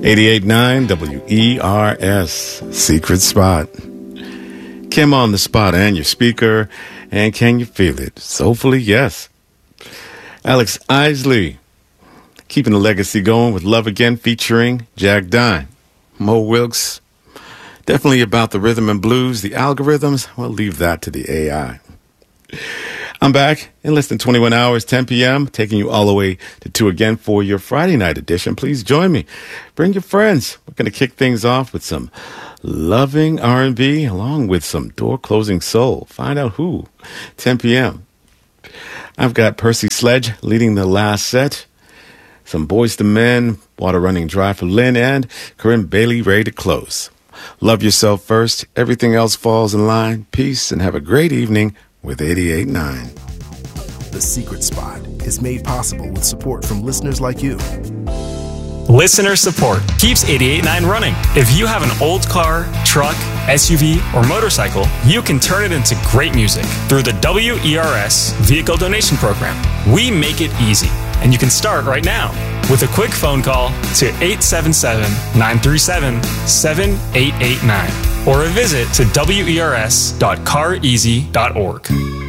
88.9 WERS, Secret Spot. Kim on the spot and your speaker, and can you feel it? Soulfully, yes. Alex Isley, keeping the legacy going with Love Again featuring Jack Dine. Mo Wilkes, definitely about the rhythm and blues. The algorithms, we'll leave that to the AI. I'm back in less than 21 hours, 10 p.m., taking you all the way to 2 again for your Friday night edition. Please join me. Bring your friends. We're going to kick things off with some loving R&B along with some door-closing soul. Find out who. 10 p.m. I've got Percy Sledge leading the last set. Some Boyz II Men, Water Running Dry for Lynn, and Corinne Bailey ready to close. Love yourself first. Everything else falls in line. Peace, and have a great evening with 88.9. The Secret Spot is made possible with support from listeners like you. Listener support keeps 88.9 running. If you have an old car, truck, SUV, or motorcycle, you can turn it into great music through the WERS Vehicle Donation Program. We make it easy, and you can start right now with a quick phone call to 877-937-7889 or a visit to wers.careasy.org.